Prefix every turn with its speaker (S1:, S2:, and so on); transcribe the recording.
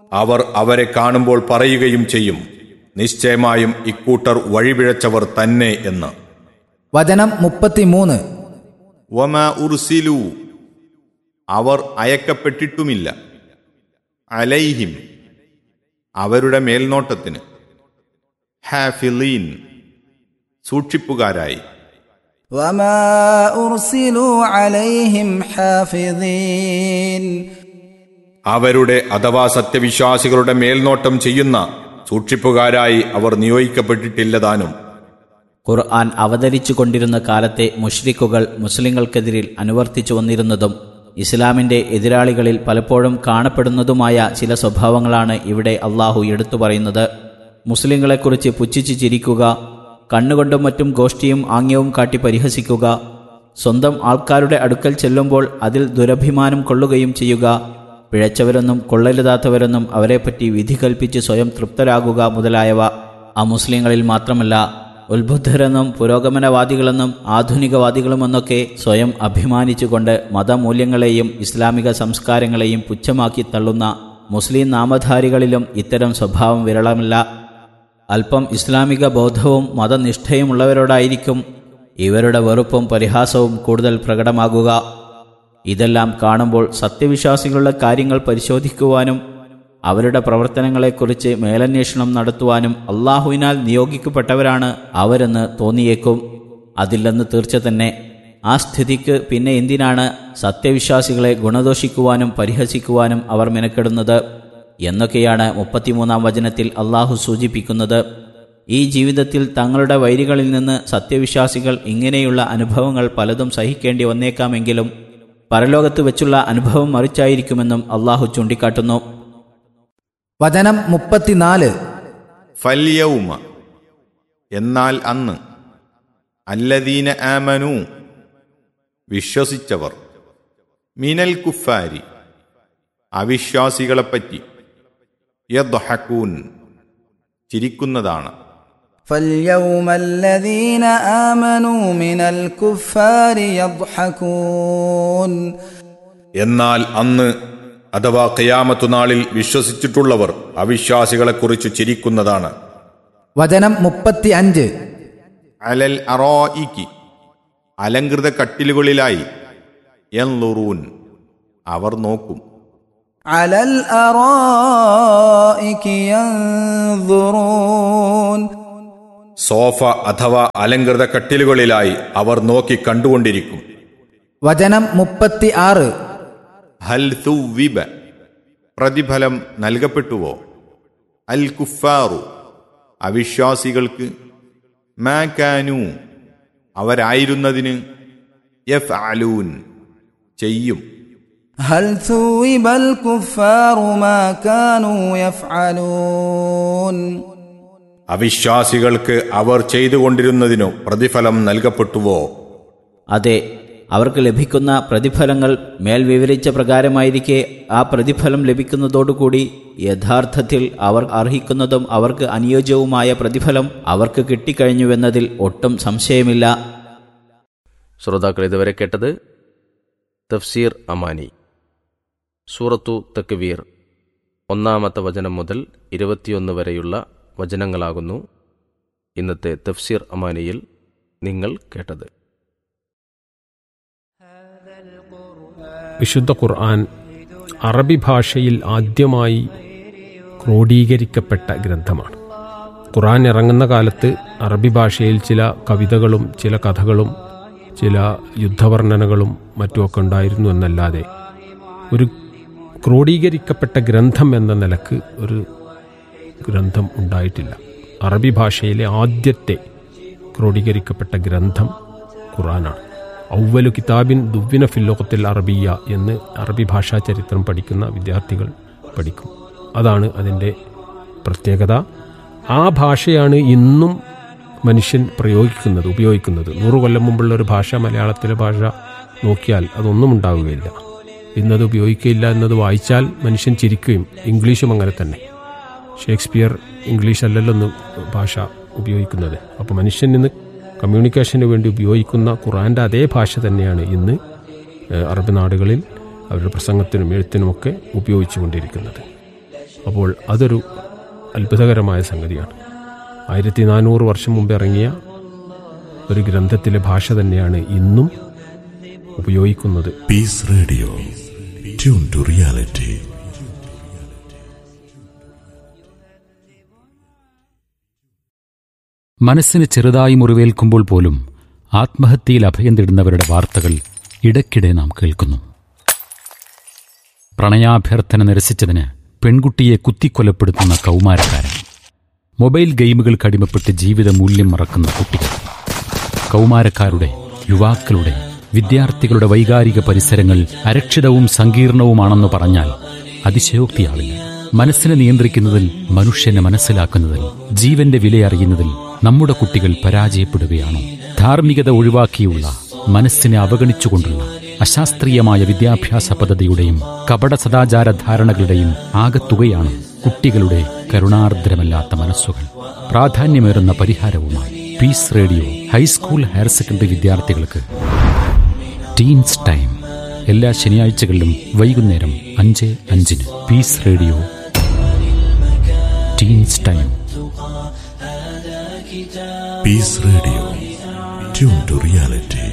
S1: അവർ അവരെ കാണുമ്പോൾ പറയുകയും ചെയ്യും, നിശ്ചയമായും ഇക്കൂട്ടർ വഴിപിഴച്ചവർ തന്നെ എന്ന്.
S2: വചനം 33.
S1: വമാ ഉർസിലു, അവർ അയക്കപ്പെട്ടിട്ടുമില്ല, അലൈഹിം, അവരുടെ മേൽനോട്ടത്തിന്, ഹാഫിളീൻ, സൂക്ഷിപ്പുകാരായി.
S3: വമാ ഉർസിലു അലൈഹിം ഹാഫിളീൻ,
S1: അവരുടെ അഥവാ സത്യവിശ്വാസികളുടെ മേൽനോട്ടം ചെയ്യുന്ന സൂക്ഷിപ്പുകാരായി അവർ നിയോഗിക്കപ്പെട്ടിട്ടില്ലതാനും.
S4: ഖുർആൻ അവതരിച്ചു കൊണ്ടിരുന്ന കാലത്തെ മുശ്രിക്കുകൾ മുസ്ലിങ്ങൾക്കെതിരിൽ അനുവർത്തിച്ചു വന്നിരുന്നതും ഇസ്ലാമിന്റെ എതിരാളികളിൽ പലപ്പോഴും കാണപ്പെടുന്നതുമായ ചില സ്വഭാവങ്ങളാണ് ഇവിടെ അള്ളാഹു എടുത്തു പറയുന്നത്. മുസ്ലിങ്ങളെക്കുറിച്ച് പുച്ഛിച്ചു ചിരിക്കുക, കണ്ണുകൊണ്ടും മറ്റും ഗോഷ്ഠിയും ആംഗ്യവും കാട്ടി പരിഹസിക്കുക, സ്വന്തം ആൾക്കാരുടെ അടുക്കൽ ചെല്ലുമ്പോൾ അതിൽ ദുരഭിമാനം കൊള്ളുകയും ചെയ്യുക, പിഴച്ചവരെന്നും കൊള്ളരുതാത്തവരെന്നും അവരെപ്പറ്റി വിധി കൽപ്പിച്ച് സ്വയം തൃപ്തരാകുക മുതലായവ അമുസ്ലിങ്ങളിൽ മാത്രമല്ല, ഉത്ബുദ്ധരെന്നും പുരോഗമനവാദികളെന്നും ആധുനികവാദികളുമെന്നൊക്കെ സ്വയം അഭിമാനിച്ചുകൊണ്ട് മതമൂല്യങ്ങളെയും ഇസ്ലാമിക സംസ്കാരങ്ങളെയും പുച്ഛമാക്കി തള്ളുന്ന മുസ്ലിം നാമധാരികളിലും ഇത്തരം സ്വഭാവം വിരളമല്ല. അല്പം ഇസ്ലാമിക ബോധവും മതനിഷ്ഠയുമുള്ളവരോടായിരിക്കും ഇവരുടെ വെറുപ്പും പരിഹാസവും കൂടുതൽ പ്രകടമാകുക. ഇതെല്ലാം കാണുമ്പോൾ സത്യവിശ്വാസികളുടെ കാര്യങ്ങൾ പരിശോധിക്കുവാനും അവരുടെ പ്രവർത്തനങ്ങളെക്കുറിച്ച് മേലന്വേഷണം നടത്തുവാനും അള്ളാഹുവിനാൽ നിയോഗിക്കപ്പെട്ടവരാണ് അവരെന്ന് തോന്നിയേക്കും. അതില്ലെന്ന് തീർച്ച തന്നെ. ആ സ്ഥിതിക്ക് പിന്നെ എന്തിനാണ് സത്യവിശ്വാസികളെ ഗുണദോഷിക്കുവാനും പരിഹസിക്കുവാനും അവർ മെനക്കെടുന്നത് എന്നൊക്കെയാണ് 33-ാം വചനത്തിൽ അള്ളാഹു സൂചിപ്പിക്കുന്നത്. ഈ ജീവിതത്തിൽ തങ്ങളുടെ വൈരികളിൽ നിന്ന് സത്യവിശ്വാസികൾ ഇങ്ങനെയുള്ള അനുഭവങ്ങൾ പലതും സഹിക്കേണ്ടി വന്നേക്കാമെങ്കിലും പരലോകത്ത് വെച്ചുള്ള അനുഭവം മറിച്ചായിരിക്കുമെന്നും അള്ളാഹു ചൂണ്ടിക്കാട്ടുന്നു.
S2: വചനം 34.
S1: ഫൽയൗമ, എന്നാൽ അന്ന്, അല്ലദീന ആമനു, വിശ്വസിച്ചവർ, മിനൽ കുഫാരി, അവിശ്വാസികളെപ്പറ്റി, യദ്ഹകൂൻ, ചിരിക്കുന്നതാണ്.
S3: فاليوم الذين آمنوا من الكفار يضحكون,
S1: എന്നാൽ അന്ന് അഥവാ ഖിയാമത്ത് നാളിൽ വിശ്വസിച്ചിട്ടുള്ളവർ അവിശ്വാസികളെക്കുറിച്ച് ചിരിക്കുന്നതാണ്.
S2: വചനം 35.
S1: അലൽ അറായിക്കി, അലങ്കൃത കട്ടിലുകളിലായി, യൻളുറൂൻ, അവർ നോക്കും.
S3: അലൽ അറായിക്കി യൻളുറൂൻ,
S1: സോഫ അഥവാ അലങ്കൃത കട്ടിലുകളിലായി അവർ നോക്കി കണ്ടുകൊണ്ടിരിക്കും.
S2: വചനം 36.
S1: ഹൽ തുവ്വിബ, പ്രതിഫലം നൽകപ്പെട്ടുവോ, അൽ കുഫാറു, അവിശ്വാസികൾക്ക്, മാ കാനൂ, അവരായിരുന്നതിന്, യഫ്അലൂൻ, ചെയ്യും.
S3: ഹൽ തുവിബൽ കുഫാറു മാ കാനൂ യഫ്അലൂൻ,
S1: അവിശ്വാസികൾക്ക് അവർ ചെയ്തുകൊണ്ടിരുന്നതിനു പ്രതിഫലം നൽകപ്പെട്ടുവോ?
S4: അതെ, അവർക്ക് ലഭിക്കുന്ന പ്രതിഫലങ്ങൾ മേൽ വിവരിച്ച പ്രകാരമായിരിക്കെ ആ പ്രതിഫലം ലഭിക്കുന്നതോടുകൂടി യഥാർത്ഥത്തിൽ അവർ അർഹിക്കുന്നതും അവർക്ക് അനുയോജ്യവുമായ പ്രതിഫലം അവർക്ക് കിട്ടിക്കഴിഞ്ഞുവെന്നതിൽ ഒട്ടും സംശയമില്ല.
S5: ശ്രോതാക്കൾ ഇതുവരെ കേട്ടത് തഫ്സീർ അമാനി, സൂറത്തു തക്വീർ 1-ാമത്തെ വചനം മുതൽ 21 വരെയുള്ള വചനങ്ങളാകുന്നു ഇന്നത്തെ തഫ്സീർ അമാനിയിൽ നിങ്ങൾ കേട്ടത്.
S6: വിശുദ്ധ ഖുർആൻ അറബി ഭാഷയിൽ ആദ്യമായി ക്രോഡീകരിക്കപ്പെട്ട ഗ്രന്ഥമാണ്. ഖുർആൻ ഇറങ്ങുന്ന കാലത്ത് അറബി ഭാഷയിൽ ചില കവിതകളും ചില കഥകളും ചില യുദ്ധവർണ്ണനകളും മറ്റുമൊക്കെ ഉണ്ടായിരുന്നു എന്നല്ലാതെ ഒരു ക്രോഡീകരിക്കപ്പെട്ട ഗ്രന്ഥം എന്ന നിലക്ക് ഒരു ഗ്രന്ഥം ഉണ്ടായിട്ടില്ല. അറബി ഭാഷയിലെ ആദ്യത്തെ ക്രോഡീകരിക്കപ്പെട്ട ഗ്രന്ഥം ഖുർആനാണ്. ഔവലു കിതാബിൻ ദുവ്വിന ഫില്ലോകത്തിൽ അറബിയ എന്ന് അറബി ഭാഷാ ചരിത്രം പഠിക്കുന്ന വിദ്യാർത്ഥികൾ പഠിക്കും. അതാണ് അതിൻ്റെ പ്രത്യേകത. ആ ഭാഷയാണ് ഇന്നും മനുഷ്യൻ ഉപയോഗിക്കുന്നത്. 100 കൊല്ലം മുമ്പുള്ള ഒരു ഭാഷ, മലയാളത്തിലെ ഭാഷ നോക്കിയാൽ അതൊന്നും ഉണ്ടാവുകയില്ല. ഇന്നത് ഉപയോഗിക്കുകയില്ല എന്നത് വായിച്ചാൽ മനുഷ്യൻ ചിരിക്കുകയും. ഇംഗ്ലീഷും അങ്ങനെ തന്നെ. ഷേക്സ്പിയർ ഇംഗ്ലീഷ് അല്ലല്ലോ ഒന്ന് ഭാഷ ഉപയോഗിക്കുന്നത്. അപ്പോൾ മനുഷ്യൻ ഇന്ന് കമ്മ്യൂണിക്കേഷന് വേണ്ടി ഉപയോഗിക്കുന്ന ഖുർആൻ്റെ അതേ ഭാഷ തന്നെയാണ് ഇന്ന് അറബ് നാടുകളിൽ അവരുടെ പ്രസംഗത്തിനും എഴുത്തിനുമൊക്കെ ഉപയോഗിച്ചു കൊണ്ടിരിക്കുന്നത്. അപ്പോൾ അതൊരു അത്ഭുതകരമായ സംഗതിയാണ്. 1400 വർഷം മുമ്പ് ഇറങ്ങിയ ഒരു ഗ്രന്ഥത്തിലെ ഭാഷ തന്നെയാണ് ഇന്നും ഉപയോഗിക്കുന്നത്.
S7: Piece radio, tune to reality.
S8: മനസ്സിന് ചെറുതായി മുറിവേൽക്കുമ്പോൾ പോലും ആത്മഹത്യയിൽ അഭയം തേടുന്നവരുടെ വാർത്തകൾ ഇടയ്ക്കിടെ നാം കേൾക്കുന്നു. പ്രണയാഭ്യർത്ഥന നിരസിച്ചതിന് പെൺകുട്ടിയെ കുത്തിക്കൊലപ്പെടുത്തുന്ന കൗമാരക്കാരൻ, മൊബൈൽ ഗെയിമുകൾക്ക് അടിമപ്പെട്ട് ജീവിത മൂല്യം മറക്കുന്ന കുട്ടികൾ, കൗമാരക്കാരുടെ, യുവാക്കളുടെ, വിദ്യാർത്ഥികളുടെ വൈകാരിക പരിസരങ്ങൾ അരക്ഷിതവും സങ്കീർണവുമാണെന്ന് പറഞ്ഞാൽ അതിശയോക്തിയാവില്ല. മനസ്സിനെ നിയന്ത്രിക്കുന്നതിൽ, മനുഷ്യനെ മനസ്സിലാക്കുന്നതിൽ, ജീവന്റെ വിലയറിയുന്നതിൽ നമ്മുടെ കുട്ടികൾ പരാജയപ്പെടുകയാണോ? ധാർമ്മികത ഒഴിവാക്കിയുള്ള, മനസ്സിനെ അവഗണിച്ചുകൊണ്ടുള്ള അശാസ്ത്രീയമായ വിദ്യാഭ്യാസ പദ്ധതിയുടെയും കപട സദാചാര ധാരണകളുടെയും ആകത്തുകയാണ് കുട്ടികളുടെ കരുണാർദ്രമല്ലാത്ത മനസ്സുകൾ. പ്രാധാന്യമേറുന്ന പരിഹാരവുമായി piece radio high school higher secondary വിദ്യാർത്ഥികൾക്ക് ടീൻസ് ടൈം എല്ലാ ശനിയാഴ്ചകളിലും വൈകുന്നേരം 5:05 piece radio teens time.
S7: Piece radio, tune to reality.